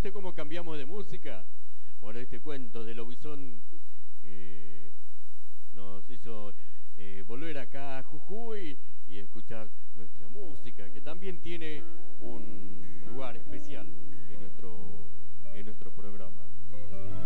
¿Viste cómo cambiamos de música? Bueno, este cuento de Lobizón nos hizo volver acá a Jujuy y escuchar nuestra música, que también tiene un lugar especial en nuestro programa.